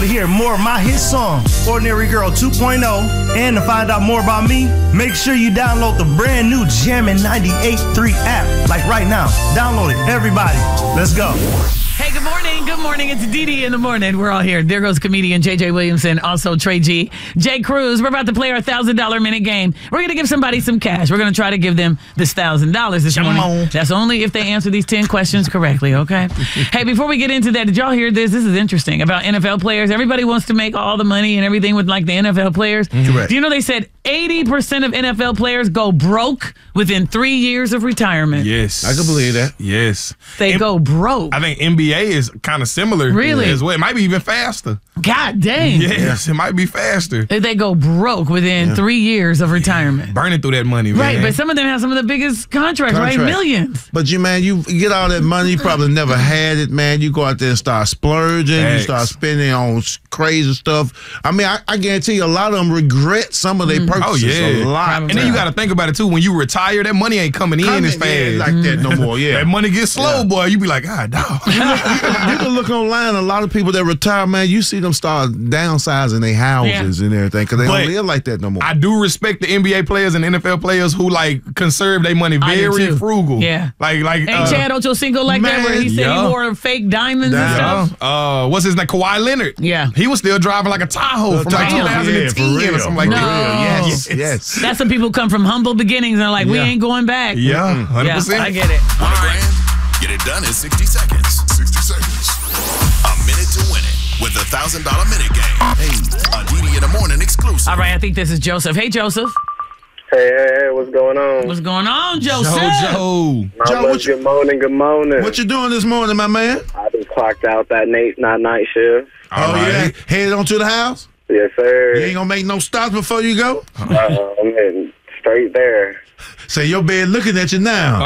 to hear more of my hit song, Ordinary Girl 2.0, and to find out more about me, make sure you download the brand new Jammin' 98.3 app. Like right now. Download it, everybody. Let's go. Hey, good morning. Good morning. It's Dee in the morning. We're all here. There goes comedian J.J. Williamson, also Trey G. Jay Cruz. We're about to play our $1,000 minute game. We're going to give somebody some cash. We're going to try to give them this $1,000 this morning. That's only if they answer these 10 questions correctly, okay? Hey, before we get into that, did y'all hear this? This is interesting about NFL players. Everybody wants to make all the money and everything with like the NFL players. Correct. Do you know they said 80% of NFL players go broke within 3 years of retirement? Yes. I can believe that. Yes. They go broke. I think NBA is kind of similar. Really? As well. It might be even faster. God dang. Yes, it might be faster. They go broke within 3 years of retirement. Burning through that money, man. Right, but some of them have some of the biggest contracts, right? Millions. But you get all that money, you probably never had it, man. You go out there and start splurging, you start spending on crazy stuff. I mean, I guarantee you a lot of them regret some of their purchases. Oh, yeah. A lot. And then you got to think about it, too. When you retire, that money ain't coming in as fast. Like that no more, That money gets slow, boy. You be like, dog. You can look online, a lot of people that retire, man, you see them start downsizing their houses and everything because they don't live like that no more. I do respect the NBA players and NFL players who, like, conserve their money very frugal. Yeah. Like, ain't Chad Ochocinco like that where he said he wore fake diamonds and stuff? What's his name? Kawhi Leonard. Yeah. He was still driving like a Tahoe from like 2010 or something like that. Yes. That's when people come from humble beginnings and are like, we ain't going back. Yeah, 100%. Yeah, I get it. All right. Get it done in 60 seconds. 60 seconds. A minute to win it with the $1,000 minute game. A Didi in the morning exclusive. All right, I think this is Joseph. Hey, Joseph. Hey, what's going on? What's going on, Joseph? Joe. Good morning. What you doing this morning, my man? I just clocked out that night shift. Yeah? Headed on to the house? Yes, sir. You ain't gonna make no stops before you go? I'm heading straight there. Say your bed looking at you now.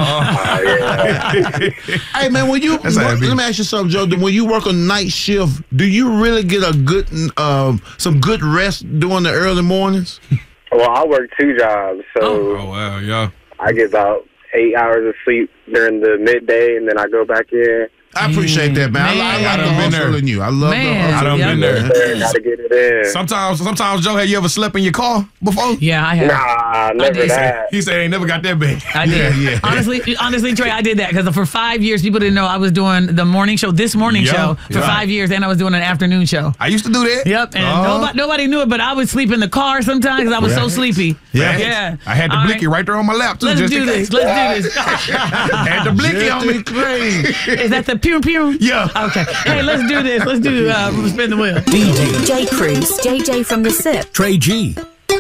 Hey man, when you let me ask you something, Joe. When you work a night shift, do you really get a good some good rest during the early mornings? Well, I work 2 jobs, so wow, yeah. I get about 8 hours of sleep during the midday, and then I go back in. I appreciate that, man. I like the hustle in you. I love the hustle. I done been there. Gotta get it in. Sometimes, Joe, have you ever slept in your car before? Yeah, I have. Nah, never that. He said, I ain't never got that bad. I did. Yeah. Honestly, Trey, I did that because for 5 years, people didn't know I was doing the morning show, this morning show, for 5 years, and I was doing an afternoon show. I used to do that. Yep, and nobody knew it, but I would sleep in the car sometimes because I was so sleepy. Yeah. I had the blicky right there on my lap, too. Let's do this. Had the blicky on me. Is that the pew pew? Yeah. Okay. Hey, let's do this. Let's do spin the wheel. Jay Cruz, JJ from the SIP. Trey G.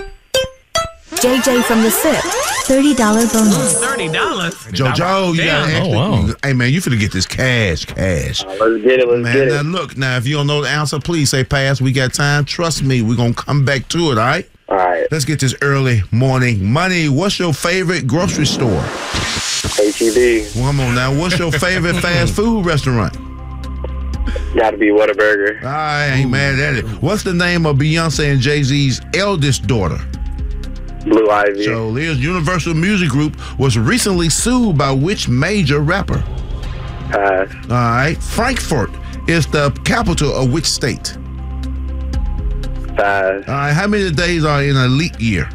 JJ from the SIP. $30 bonus. $30? Joe, you gotta wow. Hey, man, you finna get this cash. Let's get it. Let's get it. Now, look, if you don't know the answer, please say pass. We got time. Trust me, we're gonna come back to it, all right? All right. Let's get this early morning money. What's your favorite grocery store? H-E-B. Come on now. What's your favorite fast food restaurant? Gotta be Whataburger. I ain't mad at it. What's the name of Beyonce and Jay-Z's eldest daughter? Blue Ivy. So Leah's Universal Music Group was recently sued by which major rapper? Pass. All right. Frankfurt is the capital of which state? Pass. All right. How many days are in a leap year?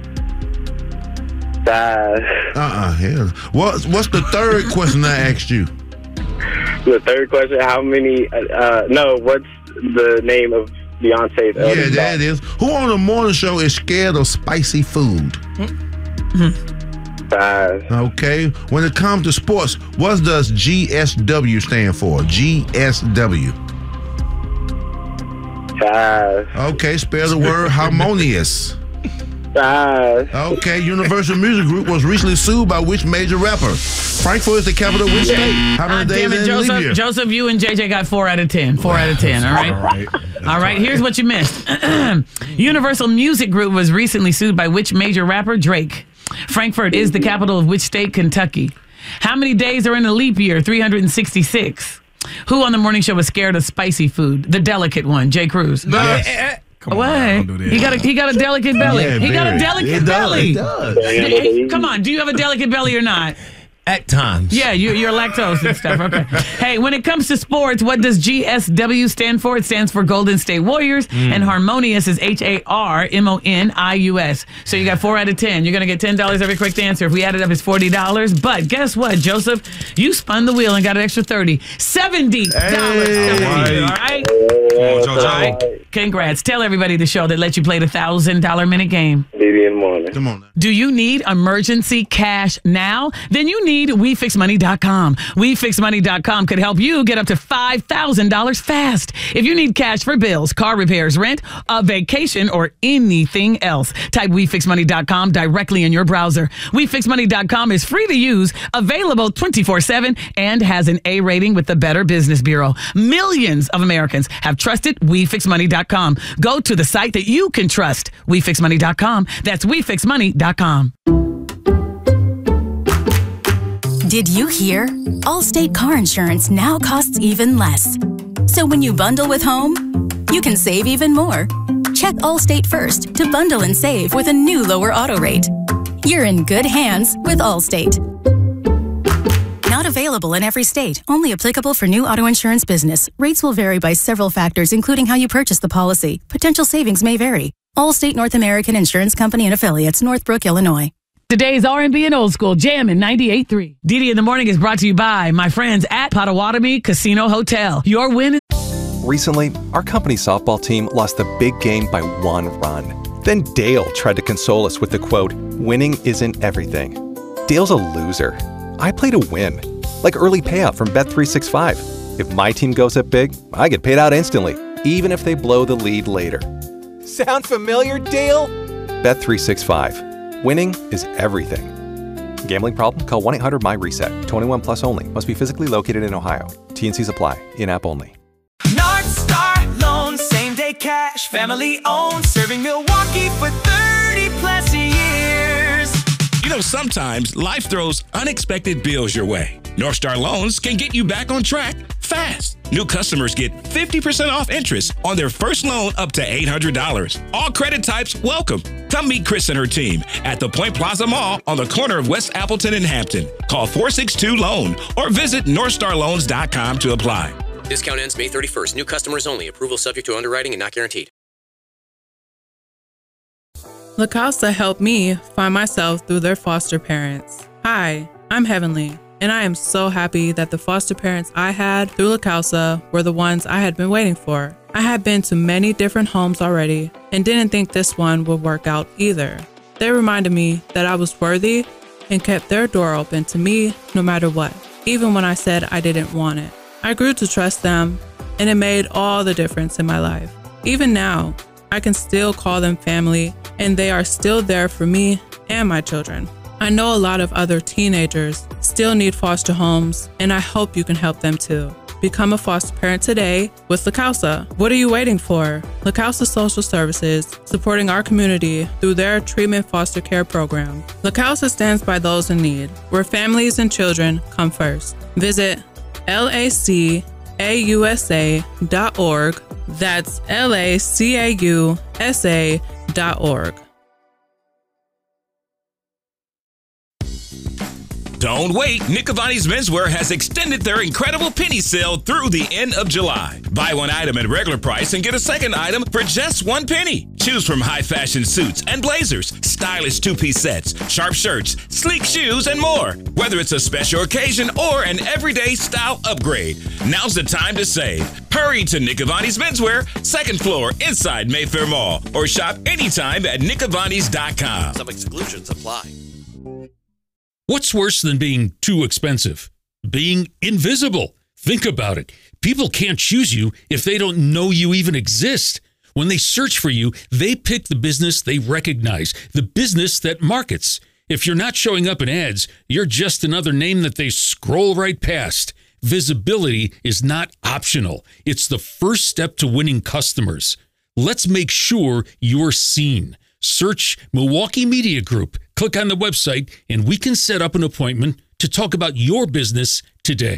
Pass. Yeah. What's the third question I asked you? The third question, how many, what's the name of Beyonce's eldest that daughter? is. Who on the morning show is scared of spicy food? Pass. Okay. When it comes to sports, what does GSW stand for? GSW. Pass. Okay. Spell the word harmonious. Pass. Okay. Universal Music Group was recently sued by which major rapper? Frankfurt is the capital of which state? How many days damn it, in leap year? Joseph, you and JJ got 4 out of 10. 4 out of 10, all right? All right, here's what you missed. Universal Music Group was recently sued by which major rapper? Drake. Frankfurt is the capital of which state? Kentucky. How many days are in a leap year? 366. Who on the morning show was scared of spicy food? The delicate one, Jay Cruz. Come on, don't do that. He got a delicate belly. Yeah, he got a delicate belly. It does. Hey, come on, do you have a delicate belly or not? At times. Yeah, you're lactose and stuff. Okay. Hey, when it comes to sports, what does GSW stand for? It stands for Golden State Warriors, and Harmonious is HARMONIUS. So you got 4 out of 10. You're going to get $10 every quick answer. If we add it up, it's $40. But guess what, Joseph? You spun the wheel and got an extra $30. $70. Hey. All right? Jojo. All right. Congrats. Tell everybody the show that lets you play the $1,000 minute game. Didi in the morning. Come on now. Do you need emergency cash now? Then you need WeFixMoney.com. WeFixMoney.com could help you get up to $5,000 fast. If you need cash for bills, car repairs, rent, a vacation, or anything else, type WeFixMoney.com directly in your browser. WeFixMoney.com is free to use, available 24/7, and has an A rating with the Better Business Bureau. Millions of Americans have trusted WeFixMoney.com. Go to the site that you can trust. WeFixMoney.com. That's WeFixMoney.com. Did you hear? Allstate car insurance now costs even less. So when you bundle with home, you can save even more. Check Allstate first to bundle and save with a new lower auto rate. You're in good hands with Allstate. Not available in every state. Only applicable for new auto insurance business. Rates will vary by several factors, including how you purchase the policy. Potential savings may vary. Allstate North American Insurance Company and Affiliates, Northbrook, Illinois. Today's R&B and Old School Jam in 98.3. Didi in the Morning is brought to you by my friends at Potawatomi Casino Hotel. Your win. Recently, our company's softball team lost the big game by 1 run. Then Dale tried to console us with the quote, "Winning isn't everything." Dale's a loser. I play to win, like early payout from Bet365. If my team goes up big, I get paid out instantly, even if they blow the lead later. Sound familiar, Dale? Bet365. Winning is everything. Gambling problem? Call 1-800-MY-RESET. 21 plus only. Must be physically located in Ohio. T&Cs apply. In-app only. North Star Loans, same day cash, family owned, serving Milwaukee for 30 plus years. You know, sometimes life throws unexpected bills your way. North Star Loans can get you back on track fast. New customers get 50% off interest on their first loan up to $800. All credit types welcome. Come meet Chris and her team at the Point Plaza Mall on the corner of West Appleton and Hampton. Call 462-LOAN or visit NorthstarLoans.com to apply. Discount ends May 31st. New customers only. Approval subject to underwriting and not guaranteed. La Casa helped me find myself through their foster parents. Hi, I'm Heavenly, and I am so happy that the foster parents I had through La Casa were the ones I had been waiting for. I had been to many different homes already and didn't think this one would work out either. They reminded me that I was worthy and kept their door open to me no matter what, even when I said I didn't want it. I grew to trust them, and it made all the difference in my life. Even now, I can still call them family, and they are still there for me and my children. I know a lot of other teenagers still need foster homes, and I hope you can help them too. Become a foster parent today with La Casa. What are you waiting for? La Casa Social Services, supporting our community through their treatment foster care program. La Casa stands by those in need, where families and children come first. Visit LACAUSA.org. That's LACAUSA.org. Don't wait. Nick Cavani's Menswear has extended their incredible penny sale through the end of July. Buy one item at regular price and get a second item for just 1 penny. Choose from high fashion suits and blazers, stylish 2-piece sets, sharp shirts, sleek shoes, and more. Whether it's a special occasion or an everyday style upgrade, now's the time to save. Hurry to Nick Cavani's Menswear, 2nd floor inside Mayfair Mall, or shop anytime at nickcavanis.com. Some exclusions apply. What's worse than being too expensive? Being invisible. Think about it. People can't choose you if they don't know you even exist. When they search for you, they pick the business they recognize, the business that markets. If you're not showing up in ads, you're just another name that they scroll right past. Visibility is not optional. It's the first step to winning customers. Let's make sure you're seen. Search Milwaukee Media Group. Click on the website, and we can set up an appointment to talk about your business today.